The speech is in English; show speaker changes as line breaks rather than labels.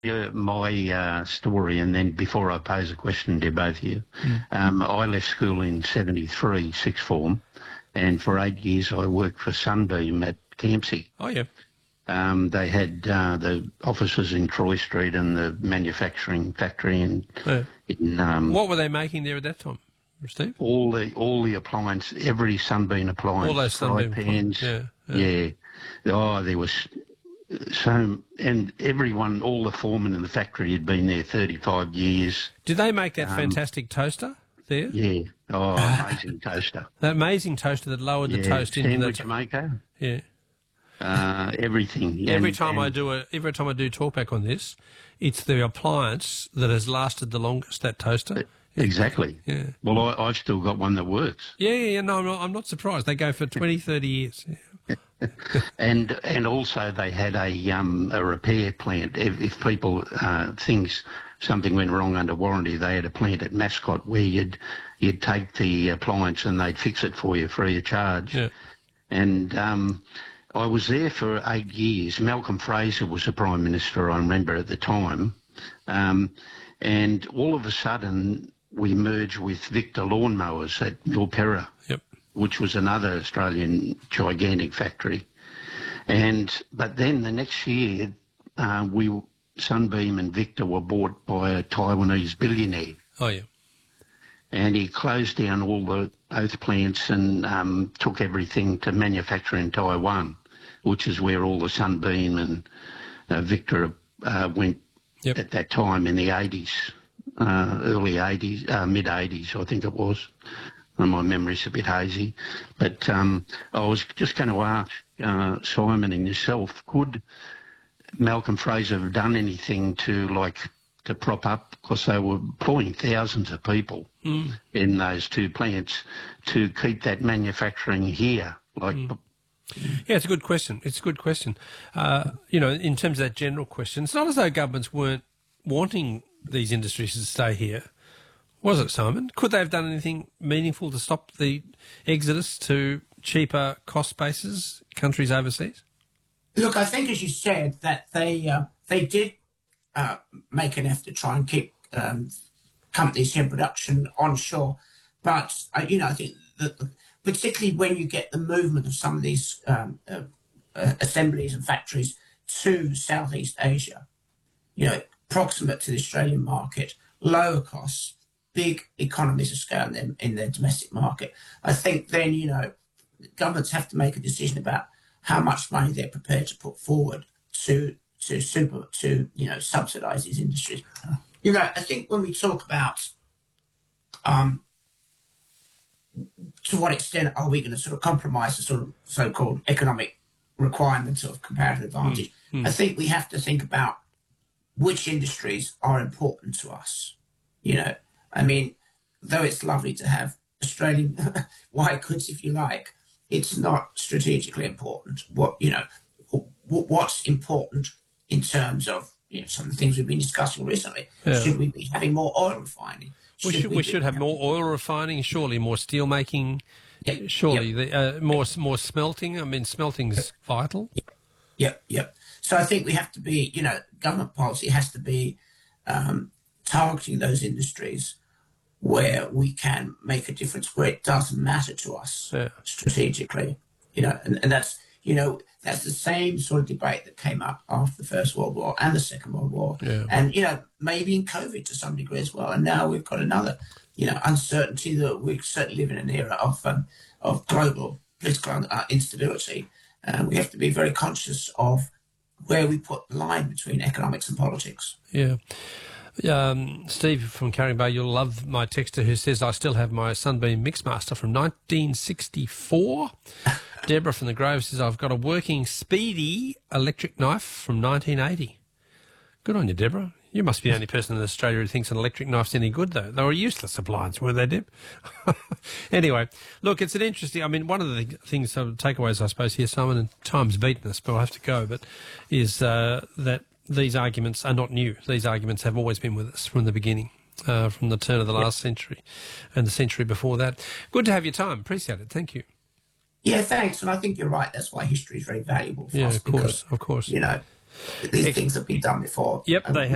my story, and then before I pose a question to both of you, I left school in 73, sixth form, and for 8 years I worked for Sunbeam at Campsie.
Oh, yeah.
They had the offices in Troy Street and the manufacturing factory in
what were they making there at that time, Steve?
all the appliance, every Sunbeam appliance,
All those Sunbeam
pans.
Yeah.
Oh, there was so, and everyone, all the foremen in the factory had been there 35 years.
Did they make that fantastic toaster there?
Yeah. Oh, amazing toaster.
That amazing toaster that lowered the toast into the
sandwich maker.
Yeah.
Everything.
Every time I do talkback on this, it's the appliance that has lasted the longest. That toaster.
Exactly.
Yeah.
Well, I've still got one that works.
Yeah. No, I'm not surprised. They go for 20, 30 years. Yeah.
And also they had a repair plant. If people something went wrong under warranty, they had a plant at Mascot where you'd take the appliance and they'd fix it for you free of charge.
Yeah.
And I was there for 8 years. Malcolm Fraser was the Prime Minister, I remember, at the time. And all of a sudden we merged with Victor Lawnmowers at Milperra.
Yep.
Which was another Australian gigantic factory. But then the next year, Sunbeam and Victor were bought by a Taiwanese billionaire.
Oh, yeah.
And he closed down all the both plants and took everything to manufacture in Taiwan, which is where all the Sunbeam and Victor went at that time in the 80s, early 80s, mid-80s, I think it was. My memory's a bit hazy. But I was just going to ask Simon and yourself, could Malcolm Fraser have done anything to prop up, because they were employing thousands of people in those two plants, to keep that manufacturing here?
Yeah, it's a good question. In terms of that general question, it's not as though governments weren't wanting these industries to stay here. Was it, Simon? Could they have done anything meaningful to stop the exodus to cheaper cost bases, countries overseas?
Look, I think, as you said, that they did make an effort to try and keep companies in production onshore. But, I think that particularly when you get the movement of some of these assemblies and factories to Southeast Asia, proximate to the Australian market, lower costs, big economies of scale in their domestic market, I think then, governments have to make a decision about how much money they're prepared to put forward to subsidise these industries. I think when we talk about to what extent are we going to sort of compromise the sort of so-called economic requirements of comparative advantage, I think we have to think about which industries are important to us. I mean, though it's lovely to have Australian white goods, if you like, it's not strategically important. What's important in terms of some of the things we've been discussing recently? Yeah. Should we be having more oil refining?
We should have more oil refining. Surely more steel making. Yep. Surely more smelting. I mean, smelting's vital.
Yep. So I think we have to be. Government policy has to be targeting those industries where we can make a difference, where it doesn't matter to us strategically, and that's that's the same sort of debate that came up after the First World War and the Second World War, and maybe in COVID to some degree as well. And now we've got another uncertainty that we certainly live in an era of global political instability, and we have to be very conscious of where we put the line between economics and politics.
Yeah. Steve from Carrying Bay, you'll love my texter who says, I still have my Sunbeam Mixmaster from 1964. Deborah from the Grove says, I've got a working Speedy electric knife from 1980. Good on you, Deborah. You must be the only person in Australia who thinks an electric knife's any good, though. They were a useless appliance, weren't they, Deb? Anyway, look, it's an interesting... I mean, one of the things, takeaways, I suppose, here, Simon, and time's beaten us, but I'll have to go, but is that these arguments are not new. These arguments have always been with us from the beginning, from the turn of the last century and the century before that. Good to have your time. Appreciate it. Thank you.
Yeah, thanks. And I think you're right. That's why history is very valuable for us.
Of course.
These things have been done before.
Yep, they have.